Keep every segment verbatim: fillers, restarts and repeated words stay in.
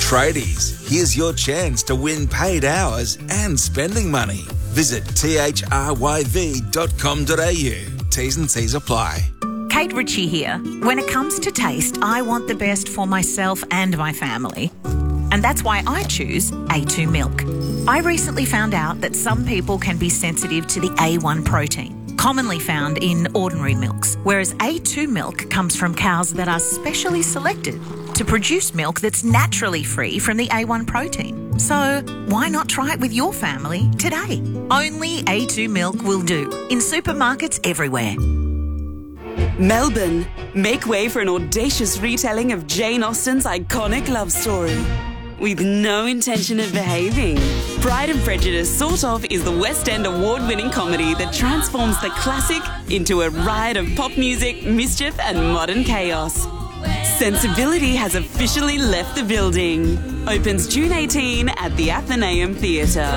Tradies, here's your chance to win paid hours and spending money. Visit t h r y v dot com dot a u. T's and C's apply. Kate Ritchie here. When it comes to taste, I want the best for myself and my family. And that's why I choose A two milk. I recently found out that some people can be sensitive to the A one protein, commonly found in ordinary milks, whereas A two milk comes from cows that are specially selected to produce milk that's naturally free from the A one protein. So why not try it with your family today? Only A two milk will do in supermarkets everywhere. Melbourne, make way for an audacious retelling of Jane Austen's iconic love story. With no intention of behaving, Pride and Prejudice Sort Of is the West End award-winning comedy that transforms the classic into a riot of pop music, mischief and modern chaos. Sensibility has officially left the building. Opens June eighteenth at the Athenaeum Theatre.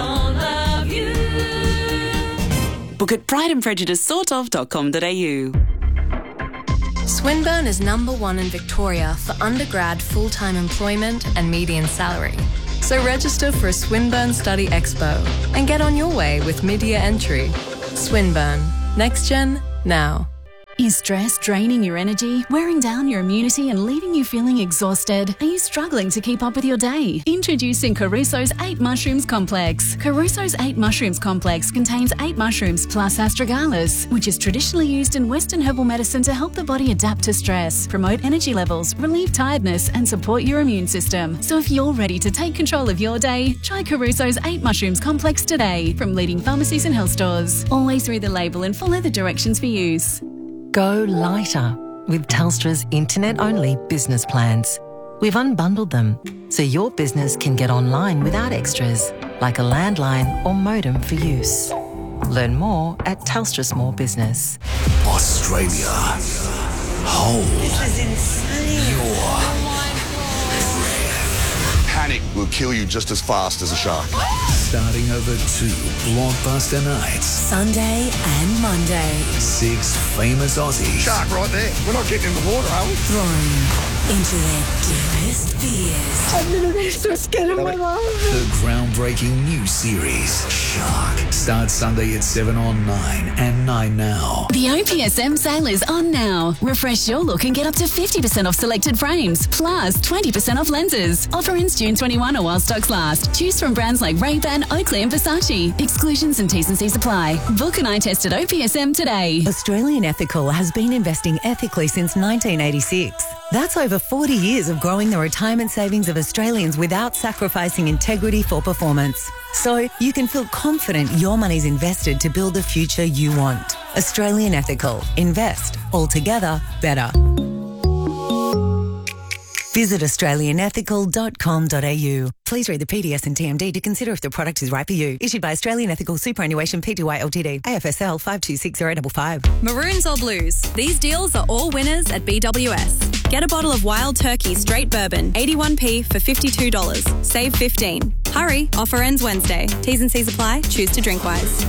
Book at pride and prejudice sort of dot com dot a u. Swinburne is number one in Victoria for undergrad full-time employment and median salary. So register for a Swinburne Study Expo and get on your way with mid-year entry. Swinburne. Next Gen, now. Is stress draining your energy, wearing down your immunity and leaving you feeling exhausted? Are you struggling to keep up with your day? Introducing Caruso's eight Mushrooms Complex. Caruso's eight Mushrooms Complex contains eight mushrooms plus astragalus, which is traditionally used in Western herbal medicine to help the body adapt to stress, promote energy levels, relieve tiredness and support your immune system. So if you're ready to take control of your day, try Caruso's eight Mushrooms Complex today from leading pharmacies and health stores. Always read the label and follow the directions for use. Go lighter with Telstra's internet-only business plans. We've unbundled them so your business can get online without extras, like a landline or modem for use. Learn more at Telstra Small Business. Australia. Hold this is insane. your breath. Panic will kill you just as fast as a shark. Starting over two blockbuster nights. Sunday and Monday. Six famous Aussies. Shark right there. We're not getting in the water, are we? Thrown into their deepest fears. I've never been so scared in my life. The groundbreaking new series, Shark, starts Sunday at seven on nine and nine now. The O P S M sale is on now. Refresh your look and get up to fifty percent off selected frames, plus twenty percent off lenses. Offer ends June twenty-first or while stocks last. Choose from brands like Ray-Ban, Oakley and Versace. Exclusions and T's and C's apply. Book an eye test at O P S M today. Australian Ethical has been investing ethically since nineteen eighty-six. That's over forty years of growing the retirement savings of Australians without sacrificing integrity for performance. So you can feel confident your money's invested to build the future you want. Australian Ethical. Invest. Altogether better. Visit australian ethical dot com dot a u. Please read the P D S and T M D to consider if the product is right for you. Issued by Australian Ethical Superannuation Pty Ltd. A F S L five two six zero five five. Maroons or blues? These deals are all winners at B W S. Get a bottle of Wild Turkey Straight Bourbon, eighty-one p for fifty-two dollars. Save fifteen dollars. Hurry, offer ends Wednesday. T's and C's apply. Choose to drink wise.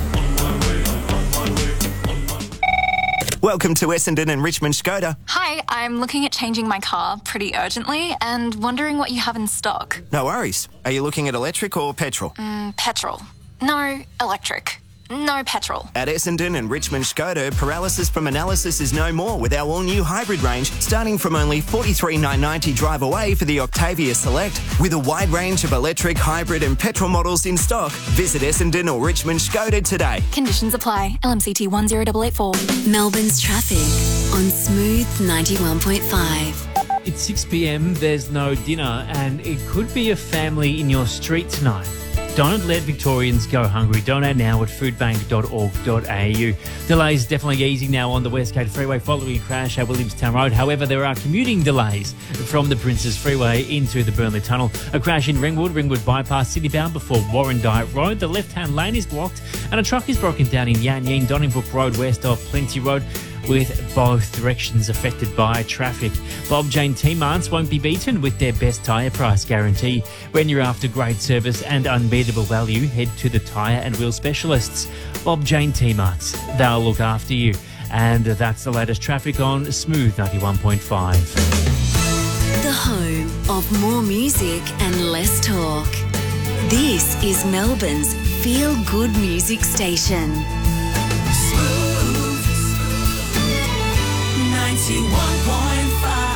Welcome to Essendon and Richmond Skoda. Hi, I'm looking at changing my car pretty urgently and wondering what you have in stock. No worries. Are you looking at electric or petrol? Mm, petrol. No, electric. No petrol. At Essendon and Richmond Skoda, paralysis from analysis is no more with our all-new hybrid range, starting from only forty-three thousand nine hundred ninety drive away for the Octavia Select. With a wide range of electric, hybrid and petrol models in stock, visit Essendon or Richmond Skoda today. Conditions apply. L M C T one zero eight eight four. Melbourne's traffic on Smooth ninety-one point five. It's six p m, there's no dinner, and it could be a family in your street tonight. Don't let Victorians go hungry. Donate now at foodbank dot org dot a u. Delays definitely easing now on the Westgate Freeway following a crash at Williamstown Road. However, there are commuting delays from the Princes Freeway into the Burnley Tunnel. A crash in Ringwood, Ringwood Bypass, citybound before Warrandyte Road. The left-hand lane is blocked and a truck is broken down in Yan Yin, Donnybrook Road, west of Plenty Road, with both directions affected by traffic. Bob Jane T-Marts won't be beaten with their best tyre price guarantee. When you're after great service and unbeatable value, head to the tyre and wheel specialists. Bob Jane T-Marts, they'll look after you. And that's the latest traffic on Smooth ninety-one point five. The The home of more music and less talk. This is Melbourne's feel-good music station. Smooth ninety-one point five.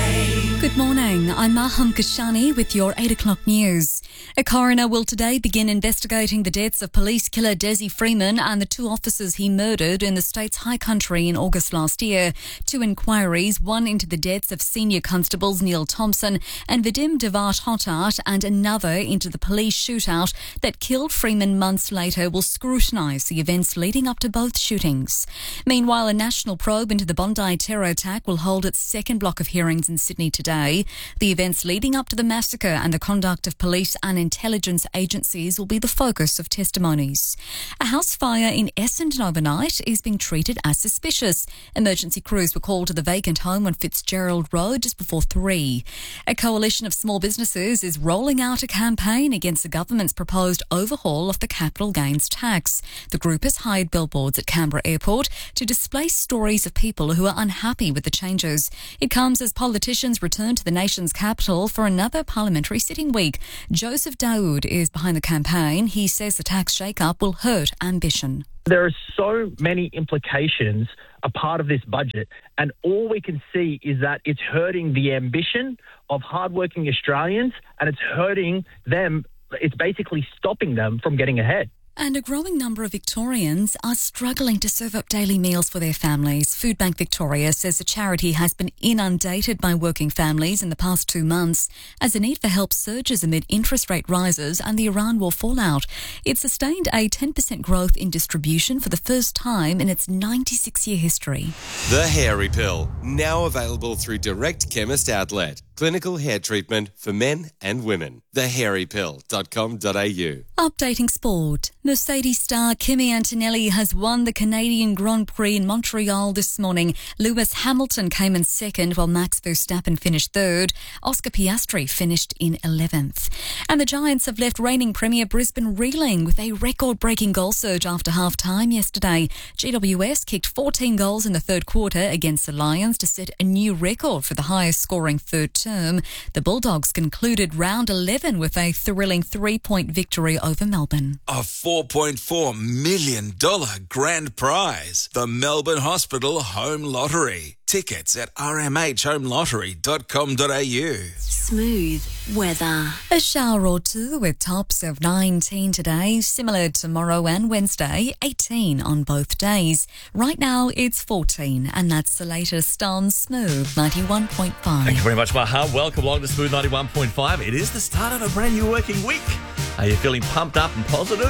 Good morning, I'm Maham Kashani with your eight o'clock news. A coroner will today begin investigating the deaths of police killer Desi Freeman and the two officers he murdered in the state's high country in August last year. Two inquiries, one into the deaths of senior constables Neil Thompson and Vadim Devat Hotat, and another into the police shootout that killed Freeman months later, will scrutinise the events leading up to both shootings. Meanwhile, a national probe into the Bondi terror attack will hold its second block of hearings in Sydney today. The events leading up to the massacre and the conduct of police and intelligence agencies will be the focus of testimonies. A house fire in Essendon overnight is being treated as suspicious. Emergency crews were called to the vacant home on Fitzgerald Road just before three. A coalition of small businesses is rolling out a campaign against the government's proposed overhaul of the capital gains tax. The group has hired billboards at Canberra Airport to display stories of people who are unhappy with the changes. It comes as politicians return to the nation's capital for another parliamentary sitting week. Joseph Daoud is behind the campaign. He says the tax shake-up will hurt ambition. There are so many implications a part of this budget, and all we can see is that it's hurting the ambition of hardworking Australians, and it's hurting them. It's basically stopping them from getting ahead. And a growing number of Victorians are struggling to serve up daily meals for their families. Foodbank Victoria says the charity has been inundated by working families in the past two months as the need for help surges amid interest rate rises and the Iran war fallout. It sustained a ten percent growth in distribution for the first time in its ninety-six-year history. The Hairy Pill, now available through Direct Chemist Outlet. Clinical hair treatment for men and women. the hairy pill dot com dot a u. Updating sport. Mercedes star Kimi Antonelli has won the Canadian Grand Prix in Montreal this morning. Lewis Hamilton came in second while Max Verstappen finished third. Oscar Piastri finished in eleventh. And the Giants have left reigning Premier Brisbane reeling with a record-breaking goal surge after half-time yesterday. G W S kicked fourteen goals in the third quarter against the Lions to set a new record for the highest-scoring third term. The Bulldogs concluded round eleven with a thrilling three-point victory over Melbourne. A four point four million dollars grand prize. The Melbourne Hospital Home Lottery. Tickets at r m h home lottery dot com dot a u. Smooth weather. A shower or two with tops of nineteen today, similar tomorrow and Wednesday, eighteen on both days. Right now it's fourteen, and that's the latest on Smooth ninety-one point five. Thank you very much, Maha. Welcome along to Smooth ninety-one point five. It is the start of a brand new working week. Are you feeling pumped up and positive?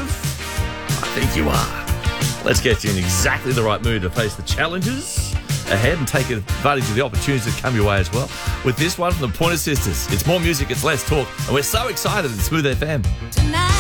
I think you are. Let's get you in exactly the right mood to face the challenges ahead and take advantage of the opportunities that come your way as well. With this one from the Pointer Sisters. It's more music, it's less talk, and we're so excited at Smooth F M. Tonight.